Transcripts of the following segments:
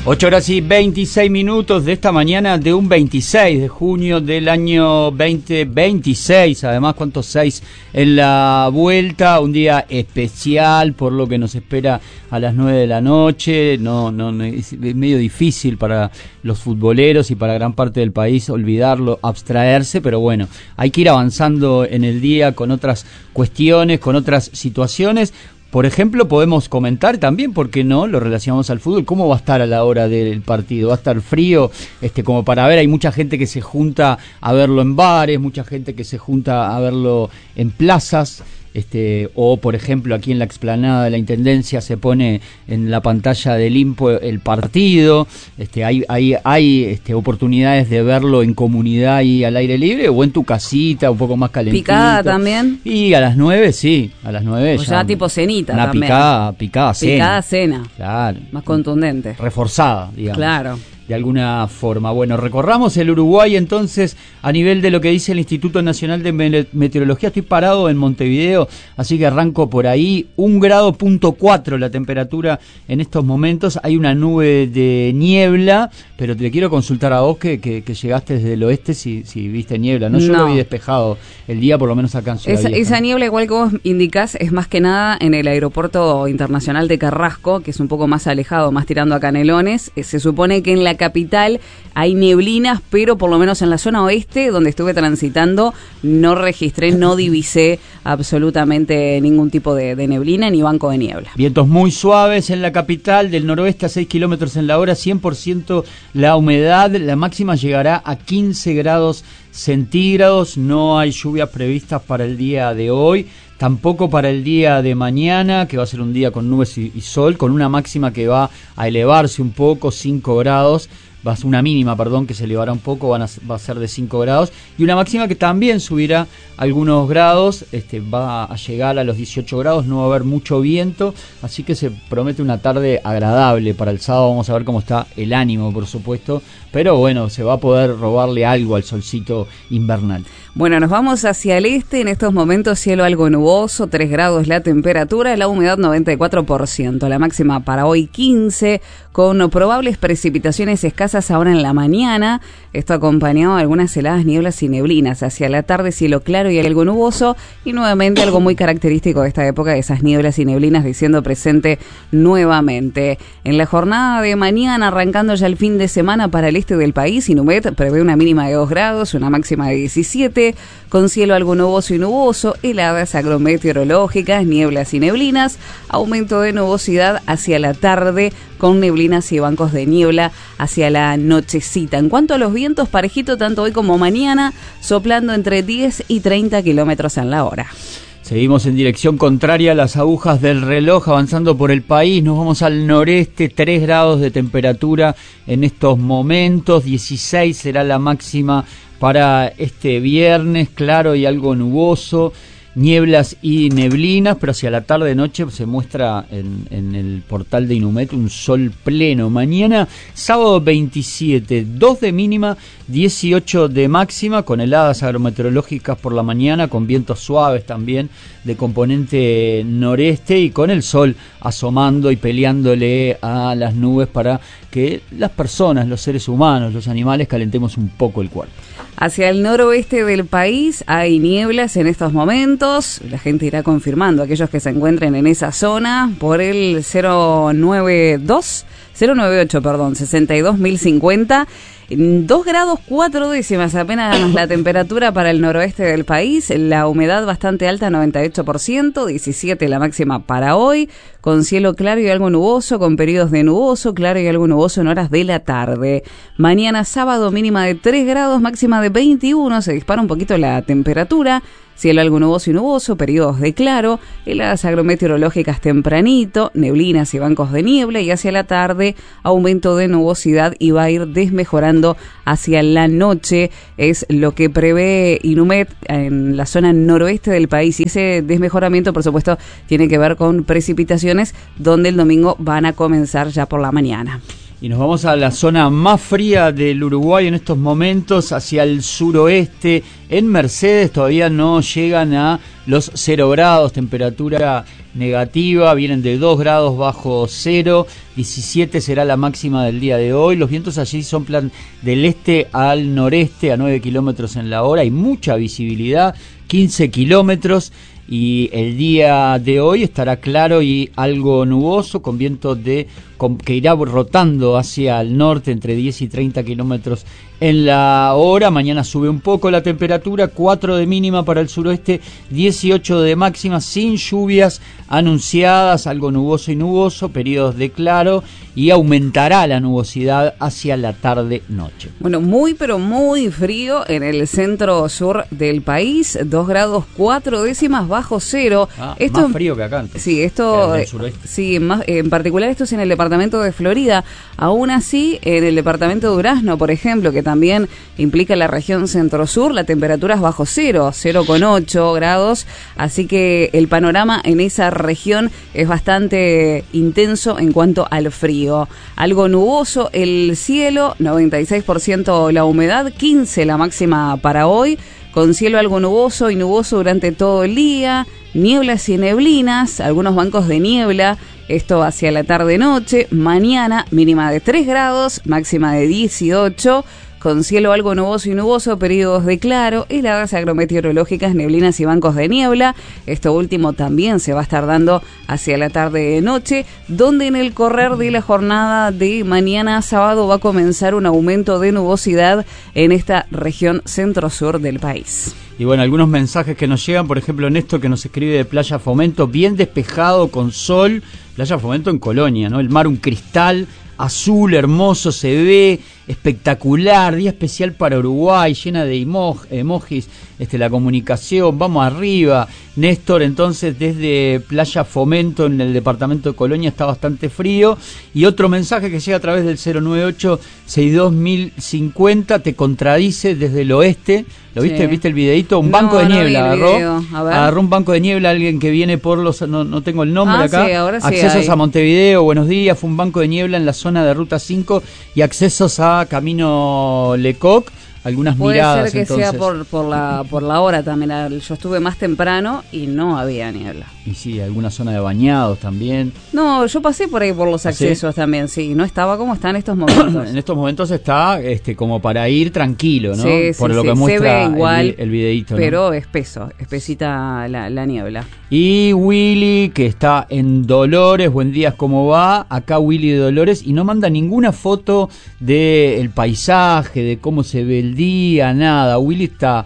8:26 de esta mañana de un 26 de junio del año 2026. Además, ¿cuántos 6 en la vuelta? Un día especial por lo que nos espera a las 9 de la noche. No, es medio difícil para los futboleros y para gran parte del país olvidarlo, abstraerse, pero bueno, hay que ir avanzando en el día con otras cuestiones, con otras situaciones. Por ejemplo, podemos comentar también, ¿por qué no? Lo relacionamos al fútbol. ¿Cómo va a estar a la hora del partido? ¿Va a estar frío? Como para ver, hay mucha gente que se junta a verlo en bares, mucha gente que se junta a verlo en plazas. O por ejemplo aquí en la explanada de la Intendencia se pone en la pantalla del INPO el partido. Hay oportunidades de verlo en comunidad y al aire libre, o en tu casita, un poco más calentito. ¿Picada también? Y a las 9, sí, a las 9 o ya tipo cenita una también. Picada cena. Picada cena. Claro. Más contundente. Reforzada, digamos. Claro. De alguna forma. Bueno, recorramos el Uruguay entonces a nivel de lo que dice el Instituto Nacional de Meteorología. Estoy parado en Montevideo, así que arranco por ahí. 1,4 grados la temperatura en estos momentos. Hay una nube de niebla, pero te quiero consultar a vos que llegaste desde el oeste si viste niebla. No, yo lo vi despejado el día, por lo menos acá en Ciudad Vieja. Esa niebla, igual que vos indicás, es más que nada en el aeropuerto internacional de Carrasco, que es un poco más alejado, más tirando a Canelones. Se supone que en la capital hay neblinas, pero por lo menos en la zona oeste, donde estuve transitando, no divisé absolutamente ningún tipo de neblina ni banco de niebla. Vientos muy suaves en la capital, del noroeste a 6 kilómetros en la hora, 100% la humedad, la máxima llegará a 15 grados centígrados, no hay lluvias previstas para el día de hoy, tampoco para el día de mañana, que va a ser un día con nubes y sol, con una máxima que va a elevarse un poco, 5 grados, va a ser una mínima, que se elevará un poco, va a ser de 5 grados, y una máxima que también subirá algunos grados, va a llegar a los 18 grados, no va a haber mucho viento, así que se promete una tarde agradable para el sábado. Vamos a ver cómo está el ánimo, por supuesto, pero bueno, se va a poder robarle algo al solcito invernal. Bueno, nos vamos hacia el este, en estos momentos cielo algo nuboso, 3 grados la temperatura, la humedad 94%, la máxima para hoy 15, con probables precipitaciones escasas ahora en la mañana, esto acompañado de algunas heladas, nieblas y neblinas. Hacia la tarde cielo claro y algo nuboso, y nuevamente algo muy característico de esta época, esas nieblas y neblinas diciendo presente nuevamente. En la jornada de mañana, arrancando ya el fin de semana para el este del país, Inumet prevé una mínima de 2 grados, una máxima de 17, con cielo algo nuboso y nuboso, heladas agrometeorológicas, nieblas y neblinas, aumento de nubosidad hacia la tarde, con neblinas y bancos de niebla hacia la nochecita. En cuanto a los vientos, parejito tanto hoy como mañana, soplando entre 10 y 30 kilómetros en la hora. Seguimos en dirección contraria a las agujas del reloj, avanzando por el país. Nos vamos al noreste, 3 grados de temperatura en estos momentos, 16 será la máxima para este viernes, claro y algo nuboso, nieblas y neblinas, pero hacia la tarde-noche se muestra en el portal de Inumet un sol pleno. Mañana, sábado 27, 2 de mínima, 18 de máxima, con heladas agrometeorológicas por la mañana, con vientos suaves también de componente noreste y con el sol asomando y peleándole a las nubes para que las personas, los seres humanos, los animales, calentemos un poco el cuerpo. Hacia el noroeste del país hay nieblas en estos momentos. La gente irá confirmando, aquellos que se encuentren en esa zona, por el 098, 62.050. 2 grados 4 décimas apenas la temperatura para el noroeste del país, la humedad bastante alta, 98%, 17 la máxima para hoy, con cielo claro y algo nuboso, con periodos de nuboso, claro y algo nuboso en horas de la tarde. Mañana sábado mínima de 3 grados, máxima de 21, se dispara un poquito la temperatura. Cielo algo nuboso y nuboso, periodos de claro, heladas agrometeorológicas tempranito, neblinas y bancos de niebla, y hacia la tarde aumento de nubosidad y va a ir desmejorando hacia la noche, es lo que prevé Inumet en la zona noroeste del país, y ese desmejoramiento por supuesto tiene que ver con precipitaciones donde el domingo van a comenzar ya por la mañana. Y nos vamos a la zona más fría del Uruguay en estos momentos, hacia el suroeste. En Mercedes todavía no llegan a los 0 grados, temperatura negativa, vienen de 2 grados bajo cero, 17 será la máxima del día de hoy. Los vientos allí soplan del este al noreste a 9 kilómetros en la hora, hay mucha visibilidad, 15 kilómetros. Y el día de hoy estará claro y algo nuboso, con viento que irá rotando hacia el norte entre 10 y 30 kilómetros en la hora. Mañana sube un poco la temperatura, 4 de mínima para el suroeste, 18 de máxima, sin lluvias anunciadas, algo nuboso y nuboso, periodos de claro, y aumentará la nubosidad hacia la tarde-noche. Bueno, muy pero muy frío en el centro-sur del país, 2 grados 4 décimas bajo cero. Esto más frío que acá antes. Sí, esto sí, más, en particular esto es en el departamento de Florida. Aún así, en el departamento de Durazno, por ejemplo, que también implica la región centro-sur, la temperatura es bajo cero, 0,8 grados, así que el panorama en esa región es bastante intenso en cuanto al frío. Algo nuboso el cielo, 96% la humedad, 15 la máxima para hoy, con cielo algo nuboso y nuboso durante todo el día, nieblas y neblinas, algunos bancos de niebla, esto hacia la tarde-noche. Mañana mínima de 3 grados, máxima de 18, con cielo algo nuboso y nuboso, periodos de claro, heladas agrometeorológicas, neblinas y bancos de niebla. Esto último también se va a estar dando hacia la tarde-noche, donde en el correr de la jornada de mañana sábado va a comenzar un aumento de nubosidad en esta región centro-sur del país. Y bueno, algunos mensajes que nos llegan, por ejemplo, Néstor, que nos escribe de Playa Fomento, bien despejado con sol, Playa Fomento en Colonia, ¿no? El mar un cristal azul hermoso, se ve espectacular, día especial para Uruguay, llena de emojis, la comunicación, vamos arriba. Néstor, entonces desde Playa Fomento en el departamento de Colonia está bastante frío. Y otro mensaje que llega a través del 098-62-1050, te contradice desde el oeste. ¿Lo viste? Sí. ¿Viste el videito? Un banco de niebla agarró un banco de niebla, alguien que viene por los, no tengo el nombre acá, sí, ahora sí accesos hay. A Montevideo, buenos días, fue un banco de niebla en la zona de Ruta 5 y accesos a Camino Lecoq. Algunas puede miradas. Puede ser que entonces sea por la hora también. Yo estuve más temprano y no había niebla. Y sí, alguna zona de bañados también. No, yo pasé por ahí por los accesos también, sí. No estaba como está en estos momentos. En estos momentos está como para ir tranquilo, ¿no? Sí, por lo sí, que muestra se ve igual, el videíto, ¿no? Pero espesita la niebla. Y Willy, que está en Dolores, buen día, ¿cómo va? Acá Willy de Dolores, y no manda ninguna foto del paisaje, de cómo se ve el día, nada. Willy está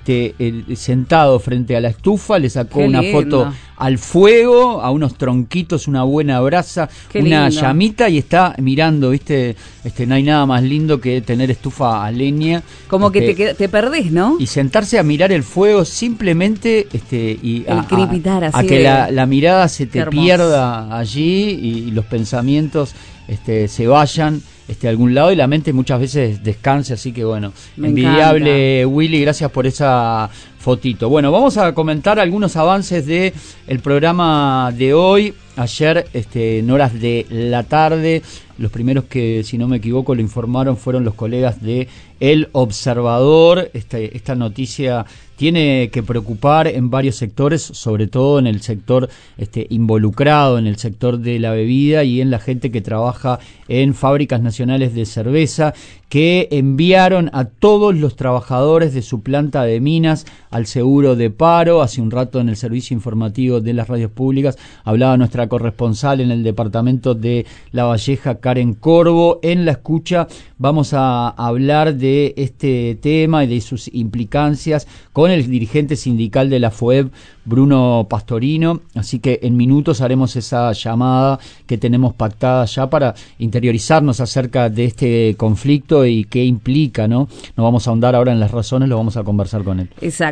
sentado frente a la estufa, le sacó una foto al fuego, a unos tronquitos, una buena brasa, una llamita, y está mirando, ¿viste? No hay nada más lindo que tener estufa a leña. Como que te perdés, ¿no? Y sentarse a mirar el fuego simplemente y crepitar así a que la mirada se te pierda allí y los pensamientos se vayan a algún lado y la mente muchas veces descanse, así que bueno, envidiable Willy, gracias por esa fotito. Bueno, vamos a comentar algunos avances de el programa de hoy. Ayer, en horas de la tarde, los primeros que, si no me equivoco, lo informaron fueron los colegas de El Observador. Esta noticia tiene que preocupar en varios sectores, sobre todo en el sector involucrado, en el sector de la bebida y en la gente que trabaja en fábricas nacionales de cerveza, que enviaron a todos los trabajadores de su planta de minas al seguro de paro. Hace un rato en el servicio informativo de las radios públicas hablaba nuestra corresponsal en el departamento de La Valleja, Karen Corvo. En la escucha vamos a hablar de este tema y de sus implicancias con el dirigente sindical de la FOEB, Bruno Pastorino, así que en minutos haremos esa llamada que tenemos pactada ya para interiorizarnos acerca de este conflicto y qué implica, ¿no? No vamos a ahondar ahora en las razones, lo vamos a conversar con él. Exacto.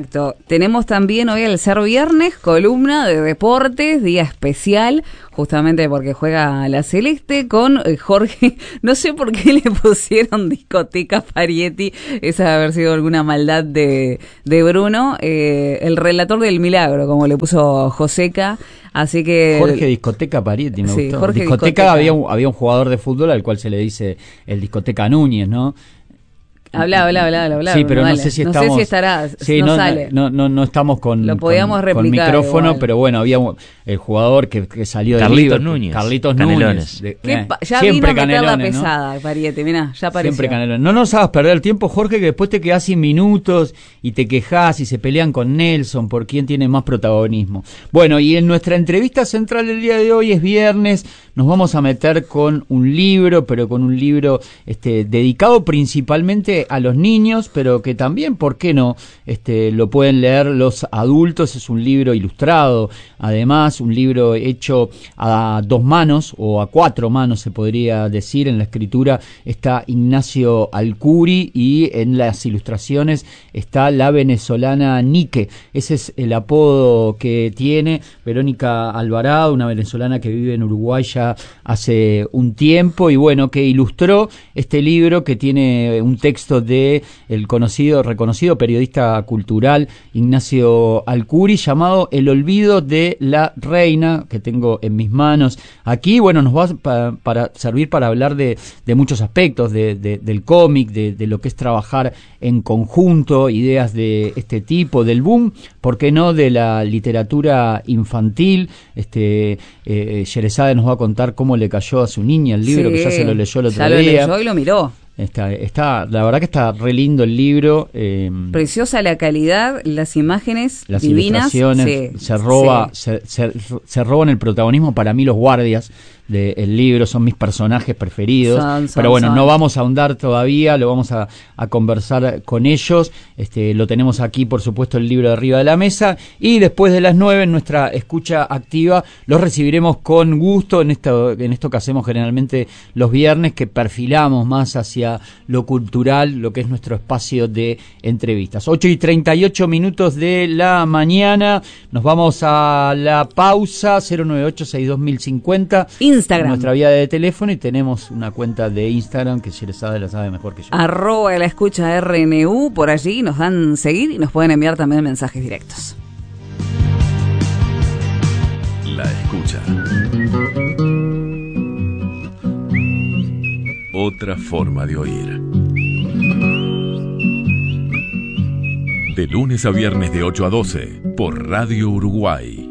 Exacto. Tenemos también hoy, al ser viernes, columna de deportes, día especial, justamente porque juega la Celeste con Jorge. No sé por qué le pusieron discoteca Parietti, esa debe haber sido alguna maldad de Bruno, el relator del milagro, como le puso Joseca. Así que Jorge Discoteca Parietti, me gustó. Jorge Discoteca. Había un jugador de fútbol al cual se le dice el Discoteca Núñez, ¿no? Habla. Sí, pero no sé si estamos. No sé si estará. Sí, no sale. No estamos con. Lo podíamos replicar. Con micrófono, igual. pero bueno, había el jugador que salió de Carlitos Núñez. Carlitos Canelones. Núñez. Ya siempre vino a meter la Canelones, pesada, ¿no? Pariete, mirá, ya apareció. Siempre Canelones. No nos hagas perder el tiempo, Jorge, que después te quedás sin minutos y te quejás y se pelean con Nelson por quién tiene más protagonismo. Bueno, y en nuestra entrevista central del día de hoy, es viernes, nos vamos a meter con un libro, pero con un libro dedicado principalmente a los niños, pero que también, ¿por qué no? Lo pueden leer los adultos. Es un libro ilustrado, además, un libro hecho a 2 manos o a 4 manos, se podría decir. En la escritura está Ignacio Alcuri y en las ilustraciones está la venezolana Nique. Ese es el apodo que tiene Verónica Alvarado, una venezolana que vive en Uruguay ya hace un tiempo, y bueno, que ilustró este libro, que tiene un texto de el reconocido periodista cultural Ignacio Alcuri, llamado El olvido de la reina, que tengo en mis manos aquí. Bueno, nos va para servir para hablar de muchos aspectos del cómic, de lo que es trabajar en conjunto, ideas de este tipo, del boom, ¿por qué no?, de la literatura infantil. Sherezade nos va a contar cómo le cayó a su niña el libro, que ya se lo leyó el otro día. Ya lo leyó y lo miró. La verdad que está re lindo el libro. Preciosa la calidad, las imágenes las divinas. Ilustraciones, se roban el protagonismo para mí los guardias del libro, son mis personajes preferidos. Pero bueno, no vamos a ahondar todavía, lo vamos a conversar con ellos. Lo tenemos aquí, por supuesto, el libro de arriba de la mesa, y después de las 9, en nuestra escucha activa, los recibiremos con gusto en esto que hacemos generalmente los viernes, que perfilamos más hacia lo cultural, lo que es nuestro espacio de entrevistas. 8:38 de la mañana, nos vamos a la pausa. 098-62050 Instagram, nuestra vía de teléfono, y tenemos una cuenta de Instagram que Sherezade la sabe mejor que yo. @ la escucha RNU, por allí nos dan seguir y nos pueden enviar también mensajes directos. La escucha. Otra forma de oír. De lunes a viernes de 8 a 12 por Radio Uruguay.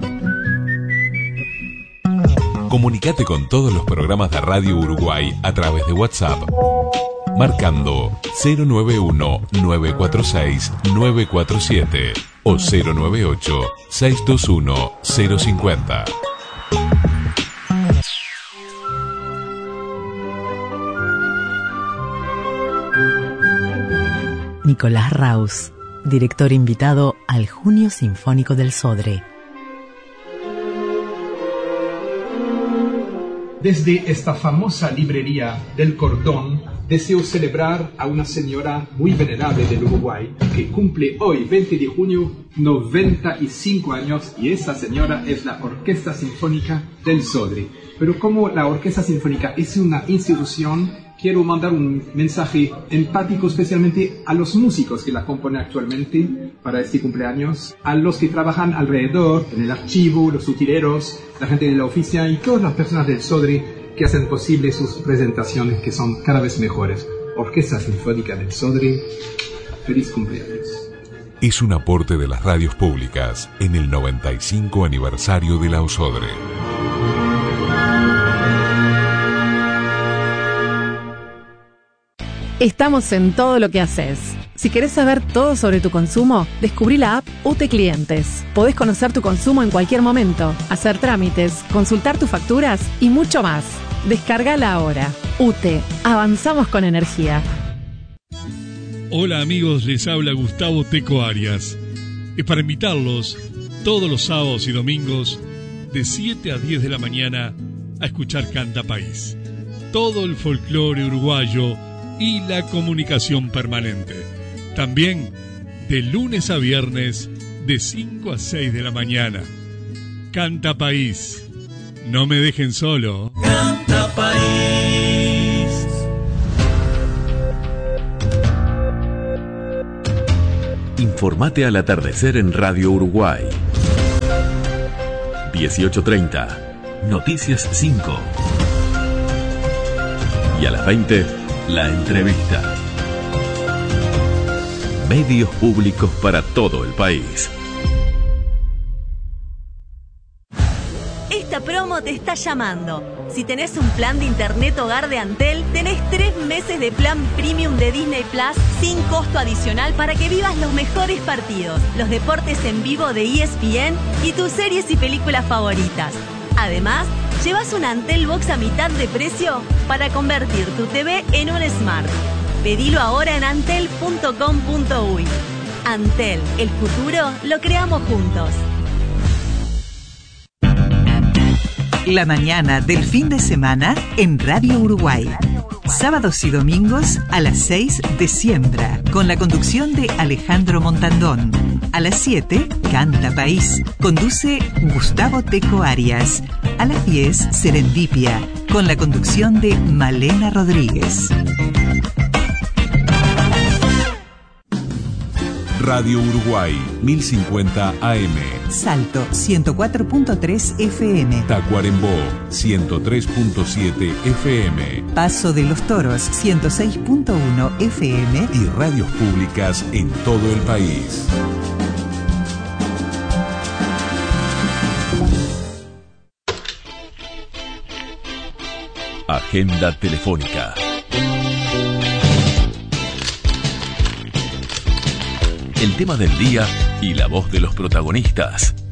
Comunicate con todos los programas de Radio Uruguay a través de WhatsApp, marcando 091-946-947 o 098-621-050. Nicolás Raus, director invitado al Junio Sinfónico del Sodre. Desde esta famosa librería del Cordón, deseo celebrar a una señora muy venerable del Uruguay, que cumple hoy, 20 de junio, 95 años, y esa señora es la Orquesta Sinfónica del Sodre. Pero como la Orquesta Sinfónica es una institución, quiero mandar un mensaje empático especialmente a los músicos que la componen actualmente para este cumpleaños, a los que trabajan alrededor, en el archivo, los utileros, la gente de la oficina y todas las personas del Sodre que hacen posible sus presentaciones, que son cada vez mejores. Orquesta Sinfónica del Sodre, feliz cumpleaños. Es un aporte de las radios públicas en el 95 aniversario de la OSODRE. Estamos en todo lo que haces. Si querés saber todo sobre tu consumo, descubrí la app UTE Clientes. Podés conocer tu consumo en cualquier momento, hacer trámites, consultar tus facturas y mucho más. Descárgala ahora. UTE, avanzamos con energía. Hola amigos, les habla Gustavo Teco Arias. Es para invitarlos todos los sábados y domingos de 7 a 10 de la mañana a escuchar Canta País. Todo el folclore uruguayo y la comunicación permanente. También de lunes a viernes, de 5 a 6 de la mañana. Canta País. No me dejen solo. Canta País. Informate al atardecer en Radio Uruguay. 18:30, Noticias 5. Y a las 20, La Entrevista. Medios públicos para todo el país. Esta promo te está llamando. Si tenés un plan de internet hogar de Antel, tenés 3 meses de plan premium de Disney Plus sin costo adicional para que vivas los mejores partidos, los deportes en vivo de ESPN y tus series y películas favoritas. Además, llevas un Antel Box a mitad de precio para convertir tu TV en un Smart. Pedilo ahora en antel.com.uy. Antel, el futuro lo creamos juntos. La mañana del fin de semana en Radio Uruguay. Sábados y domingos a las 6 de Siembra, con la conducción de Alejandro Montandón. A las 7, Canta País. Conduce Gustavo Teco Arias. A las 10, Serendipia, con la conducción de Malena Rodríguez. Radio Uruguay, 1050 AM. Salto, 104.3 FM. Tacuarembó, 103.7 FM. Paso de los Toros, 106.1 FM. Y radios públicas en todo el país. Agenda telefónica. El tema del día y la voz de los protagonistas.